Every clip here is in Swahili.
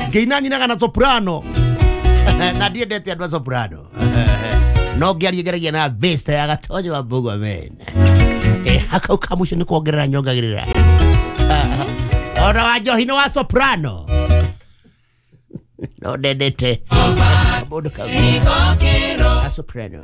Ngeina nyinaga na soprano. Na ndiendete andũ a soprano. No ngĩaria na bass ya Gatonyo wa Mbogo amen. Hakau kamusho nĩ kuongerera nyongagĩrĩra. Ona wa Njohi no wa soprano. No ndendete. Mũndũ a soprano.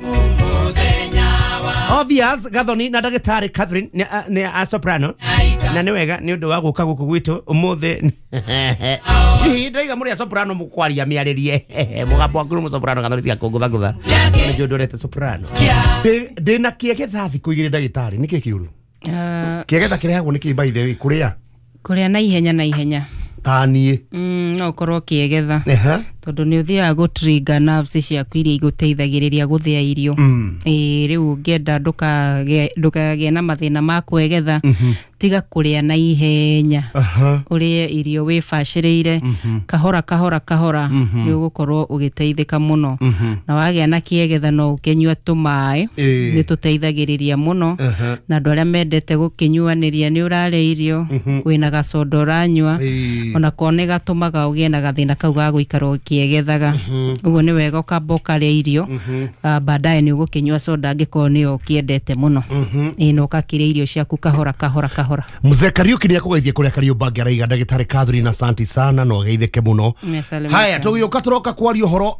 Obvious Gathoni na ndagĩtarĩ Catherine nĩ a soprano. Na nĩ wega nĩ ũndũ wa gũka gũkũ gwitũ ũmũthĩ. Ndaiga mũrĩ a soprano mũkwaria mĩarĩrie. Mũgambo wa ngũrũ soprano Gathoni tiga kũngũthagũtha. Nĩ ũndũ ndorete soprano. Ndĩna kĩegetha thikũ igĩrĩ ndagĩtarĩ nĩ kĩ kĩũru? Kĩegetha kĩrehagwo nĩ kĩ by the way kũrĩa na ihenya. Taniĩ. No korwo kĩegetha. Tondũ nĩ ũthiaga gũtrigger nerves ciaku iria igũteithagĩrĩria gũthĩa irio. Rĩu ũngĩenda ndũkagĩe na mathĩna ma kwegetha tiga kũrĩa na ihenya. Ũrĩe irio wĩbacĩrĩire kahora nĩ ũgũkorwo ũgĩteithĩka mũno. Na wagĩa na kĩegetha no ũkĩnyua tũmaĩ nĩ tũteithagĩrĩria mũno. Na andũ arĩa mendete gũkĩnyuanĩria nĩ ũrarĩa irio wĩna gacoda ũranyua ona kone gatũmaga ũgĩe na gathĩna kau ga gũikara ũkĩegethaga. Ũguo nĩ wega ũkamba ũkarĩa irio baadaye nĩ ũgũkĩnyua soda angĩkorwo nĩyo ũkĩendete mũno. Na ũgakĩrĩa irio ciaku kahora. Mzee Kariuki nĩ akũgeithie kũrĩa Kariubangi araiga ndagĩtarĩ Catherine asante sana no geithĩke mũno. Haya tũgĩũka tũroka kwaria ũhoro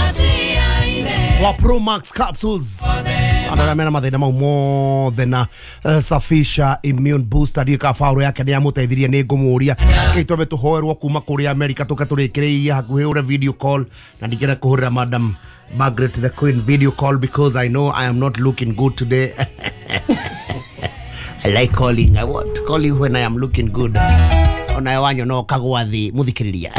wa Pro Max capsules. Andara mena mathĩna mau mothe na Safisha immune booster ndika fauro yake nĩ amũteithirie nĩ ngũmũria kĩtũme tũhoerwo kuma kũrĩa America tũkatũrĩkĩrĩirie hakuhĩ ũre video call na ndikĩra kũhũrĩra Madam Margaret the Queen video call because I know I am not looking good today. I like calling. I want to call you when I am looking good. Ona wanyo no kagwa thi muthikiriria.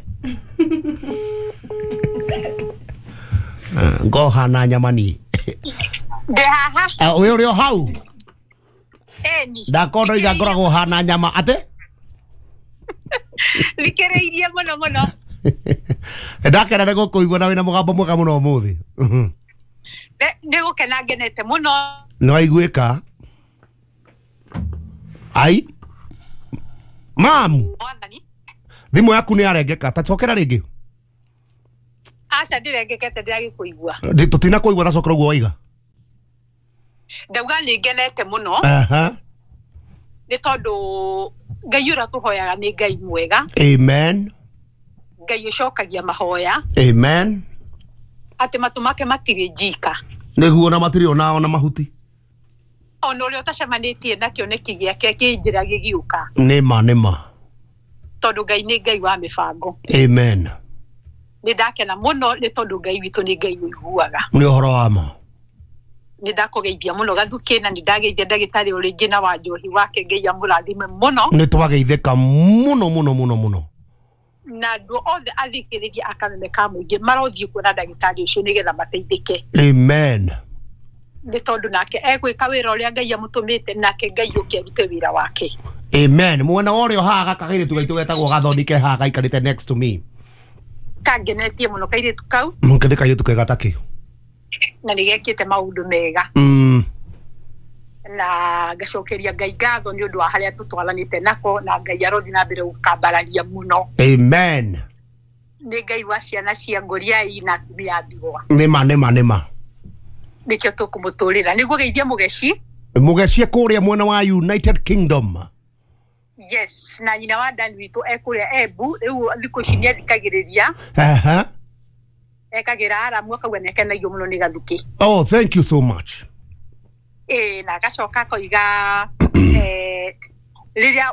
Ngoha na nyamani. Dehaha. Uri hau. Eni. Ndakondo iga ngoragwo hana nyama ate? Thikiriria mũno. Ndakena nĩ gũkũigua na wĩna mũgambo mwega mũno ũmũthĩ. Nĩ gũkena ngenete mũno. No aiguĩka. Ai. Mamu. Thimũ yaku nĩ arengeka ta cokera rĩngĩ. Aca ndirengekete ndĩragĩkũigua. Tũtina kũigua ta cokera ũguo waiga. Ndauga nĩ ngenete mũno. Nĩ tondũ Ngai ũrĩa tũhoyaga nĩ Ngai mwega. Amen. Ngai ũcokagia mahoya. Amen. Atĩ matũ make matirĩ njika. Nĩguo na matirĩ ona mahuti. Ona ũrĩa ũtacemanĩtie na kĩoneki gĩake kĩnjĩra gĩgiũka. Nĩma. Tondũ Ngai nĩ Ngai wa mĩbango. Amen. Nĩ ndakena mũno nĩ tondũ Ngai witũ nĩ Ngai ũiguaga. Nĩ ũhoro wa ma. Nĩ ndakũgeithia mũno Gathuki na nĩ ndageithia ndagĩtarĩ Origina wa Njohi wake Ngai amũrathime mũno. Nĩ twageithĩka mũno. Na andũ othe athikĩrĩria akameme ka mũingĩ marothiĩ kuona ndagĩtarĩ ũcio nĩgetha mateithĩke. Amen. Nĩ tondũ nake egwĩka wĩra ũrĩa Ngai amũtũmĩte nake Ngai ũkĩrute wĩra wake. Amen. Mwena ũrĩa haha kagĩrĩ tũgaitũ getagwo Gathonike haha gaikarĩte next to me. Kangenetie mũno kairĩtu kau. Mũkĩndĩ kairĩtu kega takĩ. Na nĩgekĩte maũndũ mega. Na ngacokeria Ngai ngatho nĩ ũndũ wa harĩa tũtwaranĩte nako na Ngai arothi na mbere gũkambararia mũno. Amen. Nĩ Ngai wa ciana cia ngoriai na atumia a ndigwa. Nĩma. Nĩkĩo tũkũmũtũrĩra nĩguo geithia mũgeci kũrĩa mwena wa United Kingdom. Yes, na nyina wa Dani witũ ekũrĩa Embu rĩu thikũ ici nĩ athikagĩrĩria. Ekagira aramu akauga nĩ akenagio mũno nĩ Gathuki. Oh, thank you so much. Na gacoka koiga rĩrĩa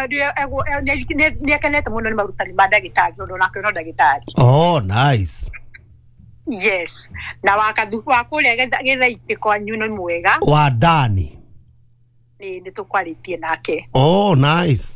nĩ akenete mũno nĩ marutani ma ndagĩtarĩ tondũ nake no ndagĩtarĩ. Oh, nice. Yes. Na wakathuku wa kũrĩa gĩthaitĩ kwanyu nĩ mwega. Wa Dani. Nĩ tũkwarĩtie nake. Oh, nice.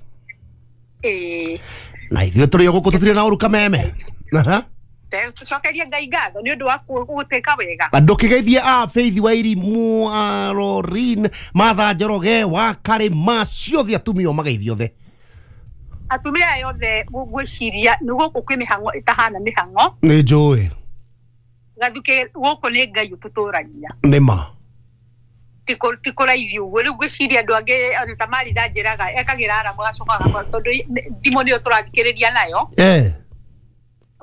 Na ithuĩ tũrĩ gũkũ tũtirĩ na ũruka meme. Tucokeria Ngai ngatho nĩ ũndũ wa gũteka wega. Ndũkĩgeithie a Faith wa Irimũ, Rorin, Martha Njoroge, wa Karĩma ciothe atumia mageithio othe. Atumia yothe gwĩciria nĩ gũkũ kwĩ mĩhang'o ĩtahana mĩhang'o. Nĩ njũĩ. Gathuki gũkũ nĩ Ngai ũtũtũragia. Nĩma. Tikũraithi ũguo rĩu gwĩciria andũ angĩ ta Maritha njĩraga ekagĩra aramu agacokaga tondũ thimũ nĩyo tũrathikĩrĩria nayo.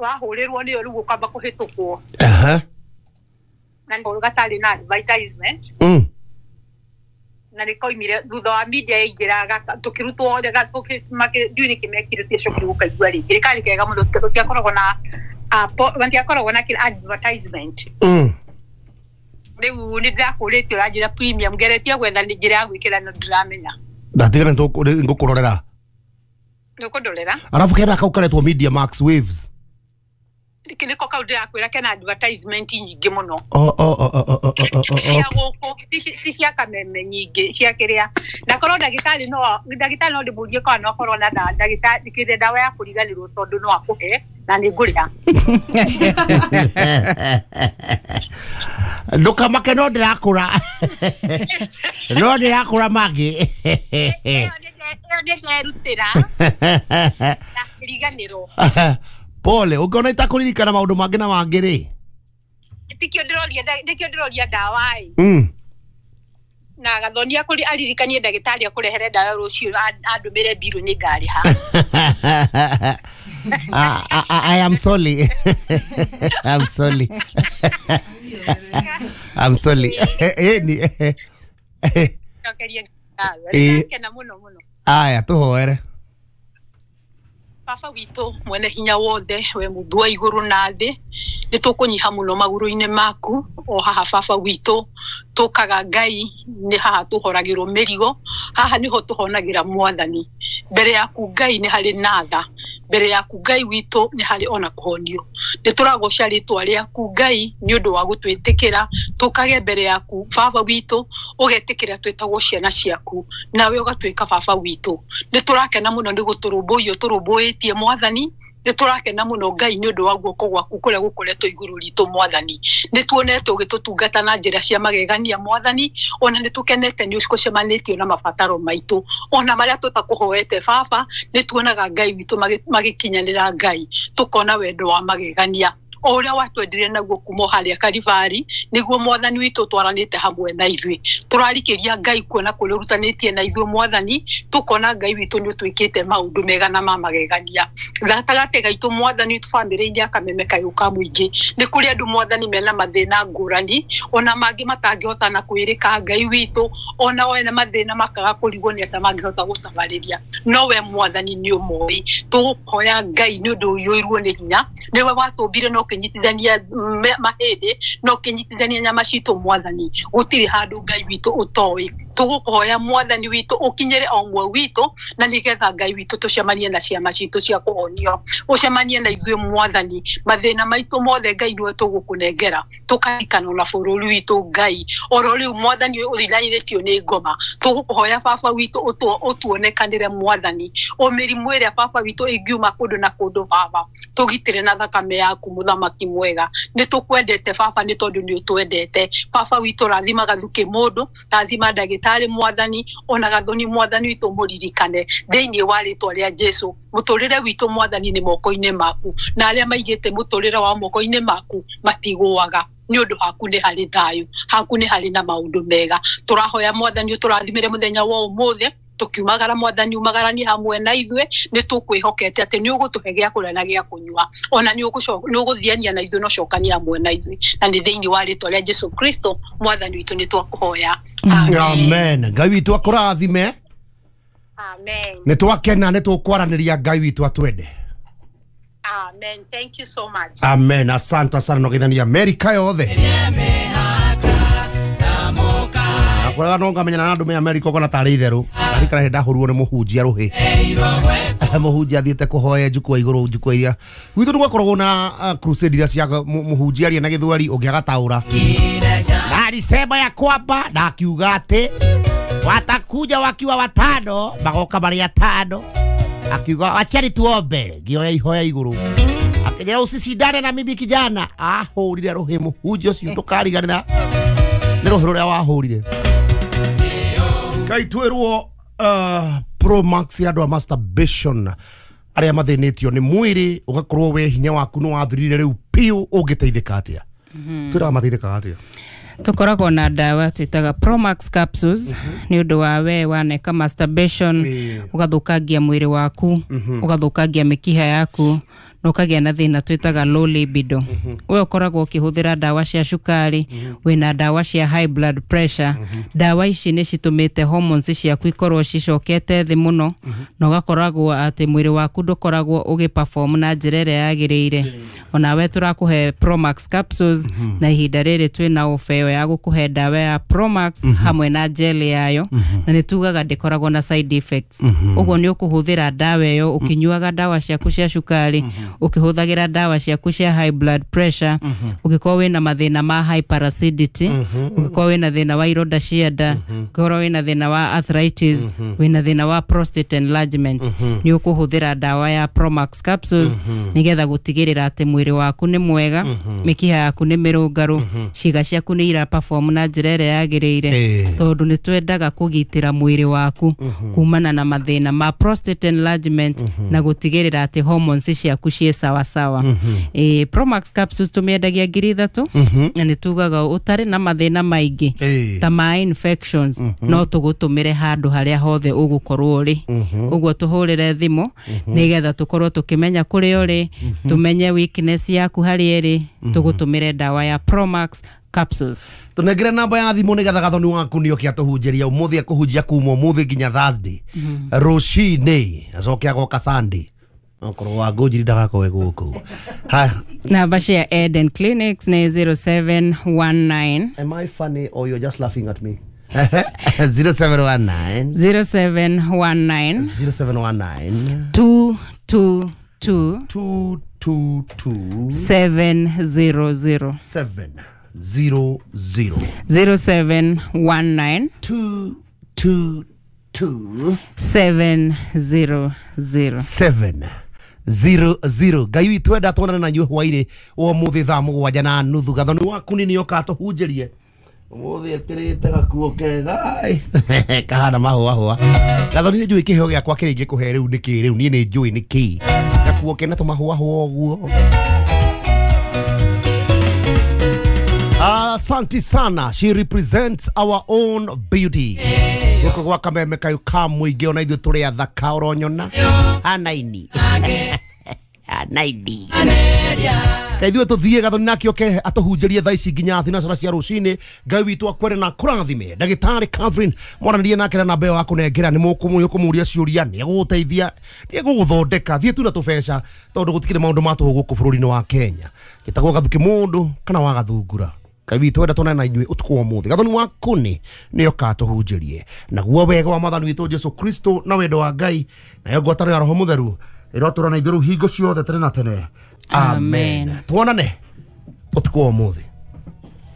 wahurirwo ni riu ukamba kuhitukwo na ngo gatari na advertisement na nikoimire thutha wa media yaingiraga tukirutwo ga tukimake duni kimekire tia shoku gukaigua ri thirikari kega muno tutiakoragwo na vandiakoragwo na advertisement riu ni ndakuritio ranjira premium geretia gwetha ni njira ya gwikira no ndiramenya ndatigana ngukurorera ngukundorera arafu kenda kaukaretwo Media Max Waves niko kaudi yakwira kena advertisement nyingi muno cia guku cia kameme nyingi cia kiria na korwo ndagitari no ndimurie kwa no korwo na ndagitari kire dawa ya kuriganirwo tondu no akuhe na ni nguria ndukamake no ndirakura magi iyo ni nderutira na kuriganirwo pole ukiona itakuririkana maundu mangi na mangi ri tikio ndiroria dawa na gathonia kuri aririkanie ndagitari akurehere dawa rucio andumire biru ni ngari ha I am sorry kena muno aya tuhoere Baba wito mwene hinya wothe we mundu wa iguru na thi ni tukunyiha muno maguru-ine maku o haha baba wito tukaga Ngai ni haha tuhoragirwo mirigo haha niho tuhonagira mwathani mbere yaku Ngai ni hari natha mbere yaku Ngai wito ni hari ona kuhonio ni turagoca ritwa riaku Ngai ni undu wa gutwitikira tukage mbere yaku baba wito ugetikira twetagwo ciana ciaku nawe ugatwika baba wito ni turakena muno ni guturumbuyo turumbuitie mwathani ni turakena muno Ngai ni undu wa guoko gwaku kuria gukoretwo iguru ritu mwathani ni tuonete ugitutungata na njira cia magegania mwathani ona ni tukenete ni ucikocemanitio na mabataro maitu ona maria tutakuhoete baba ni tuonaga Ngai witu magikinyanira Ngai tukona wendo wa magegania oria watwendire naguo kumo haria Kalivari niguo mwathani witu twaranite hamwe na ithui turarikiria Ngai kuona kuri rutanitie na ithui mwathani tukona Ngai witu ni twikite maundu mega na magegania gatagate gaitu mwathani tu family ya kameme kayuka muingi ni kuri andu mwathani mena mathina ngurani ona mangi matangihota na kwirika Ngai witu ona we na mathina makaga kurigwo ni ata mangihota gutabariria no we mwathani ni umoi tukoya Ngai ni undu uyoirwo ni hinya niwe watumbire no kinyitithania mahede no kinyitithania nyama citu mwathani gutiri handu Ngai witu utoi tugukoya mwathani witu ukinyere omwe witu na nigetha Ngai witu tucemanie na ciama citu cia kuhonio ucemanie na ithuĩ mwathani mathina maitu mothe Ngai niwe tugukunengera tukarikana na bururi witu Ngai oro riu mwathani uthinainitio ni ngoma tugukoya baba witu utuonekanire mwathani o mirimu iria baba witu ingiuma kundu na kundu baba tugitire na thakame yaku muthamaki mwega ni tukwendete baba ni tondu ni utwendete baba witu rathima gathuki mundu rathima ndagitari mwathani ona gathoni mwathani witu muririkane thiini wa ritwa ria Jesu muturire witu mwathani ni moko-ine maku na aria maigite muturire wa moko-ine maku matiguaga ni undu haku ni hari thayu haku ni hari na maundu mega turahoya mwathani uturathimire muthenya wa umuthe tukiumagara mwathani umagarani hamwe na ithwe ni tukwihokete ati ni ugutuhe gia kuria na gia kunywa ona ni uguthiania na ithwe no cokania hamwe na ithwe na ni thiini wa ritwa ria Jesu Kristo mwathani witu ni twakuhoya amen Ngai witu akurathime amen ni twakena ni tukwaraniria Ngai witu atwende amen thank you so much amen asante sana no githania Amerika yothe akora no ngamenya na andu me Amerika kona tari itheru arikara henda hurwo ni muhunjia ruhi muhunjia thiete kuhoya njukwa iguru njukwa iria gwitu nigwakoragwo na crusade iria cia muhunjia aria na githwari ungiagataura na alisema ya kwamba na akiuga ati watakuja wakiwa watano magoka maria tano akiuga achani tuombe ngioya ihoya iguru akijera usicindane na mimi kijana ahurire ruhi muhunjia ucio tukariganira ni ruhi ruria wahurire Ngai twirwo Pro Max ya do masturbation aria mathinitio ni mwiri ugakorwo we hinya waku no wathirire riu piu ungiteithika atia twira mateithika atia tukoragwo na dawa twitaga Pro Max capsules ni undu wa we waneka masturbation ugathukangia mwiri waku ugathukangia mikiha yaku no kagĩa na thĩna twĩtaga low libido we ũkoragwo ũkĩhũthĩra ndawa cia cukari wĩna ndawa cia high blood pressure ndawa ici nĩ citũmĩte hormones ciaku ikorwo cicokete thĩ mũno na ũgakoragwo atĩ mwĩrĩ waku ndũkoragwo ũgĩperform na njĩra ĩrĩa yagĩrĩire ona we tũrakũhe Promax capsules na ihinda rĩrĩ twĩna ofeo ya gũkũhe ndawa ya Promax hamwe na gel yayo na nĩ tugaga ndĩkoragwo na side effects ũguo nĩ ũkũhũthĩra ndawa ĩyo ũkinyuaga ndawa ciaku cia cukari ukihũthagĩra ndawa ciaku cia high blood pressure ũngĩkorwo wĩna mathĩna ma hyperacidity ũngĩkorwo wĩna thĩna wa ironda cia nda ũngĩkorwo wĩna thĩna wa arthritis wĩna thĩna wa prostate enlargement nĩ ũkũhũthĩra ndawa ya Promax capsules nĩgetha gũtigĩrĩra atĩ mwĩrĩ waku nĩ mwega mĩkiha yaku nĩ mĩrũngarũ ciĩga ciaku nĩ ira perform na njĩra ĩrĩa yagĩrĩire tondũ nĩ twendaga kũgitĩra mwĩrĩ waku kumana na mathĩna ma prostate enlargement na gũtigĩrĩra atĩ hormones ciaku ciĩ sawa sawa Promax capsules tũmĩendagia 3,000 na nĩ tugaga ũtarĩ na mathĩna maingĩ ta ma infections no tũgũtũmĩre handũ harĩa hothe ũgũkorwo ũrĩ ũguo tũhũrĩre thimũ nĩgetha tũkorwo tũkĩmenya kũrĩa ũrĩ tũmenye weakness yaku harĩa ĩrĩ tũgũtũmĩre ndawa ya Promax capsules tunengere namba ya thimu nigetha gathoni waku nĩ okia tuhunjeria umuthi akuhunjia kuma umuthi nginya Thursday rucinĩ acoke agoka Sunday okorwo wangũnjiri ndagakowe gũkũ namba cia Eden Clinics nĩ 0719 am I funny or you're just laughing at me 0719 0719 222 700 0719 222 700 Ngai witũ enda tuonane na nyuĩ hwainĩ wa mũthĩ thaa 7:30 gathoni waku nĩ oka tũhunjĩrie mũthĩ ekĩrĩte gakuo kega kahana mahũa gathoni nĩ njũĩ kĩheo gĩakwa kĩrĩa ingĩkũhe rĩu nĩkĩ rĩu niĩ nĩ njũĩ nĩkĩ gakuo kena tũmahũa ũguo Asante sana. She represents our own beauty. Gũkũ gwa kameme kayo ka mũingĩ ona ithuĩ tũrĩ athaka ũronyona anaini anaini kaithuĩ tũthiĩ gathoni nake oke atũhunjĩrie thaa ici nginya thinacara cia rũcinĩ Ngai witũ akwere na kũrathime ndagĩtarĩ Catherine mwaranĩrie nake na namba ĩyo ya kũnengera nĩ mũkũmũria ciũria nĩ agũgũteithia nĩ agũgũthondeka thiĩ tu na tũbeca tondũ gũtikĩrĩ maũndũ ma tũhũ gũkũ bũrũri-inĩ wa Kenya gĩtagwo gathuki mũndũ kana wa gathungura Ngai witũ enda tuonane na inyuĩ ũtukũ wa mũthĩ gathoni waku nĩ oka tũhunjĩrie naguo wega wa Mwathani witũ Jesu Kristo na wendo wa Ngai nayo ngwatanĩro ya Roho Mũtheru ĩrotũra na ithuĩ hingo ciothe tene na tene amen tuonane ũtukũ wa mũthĩ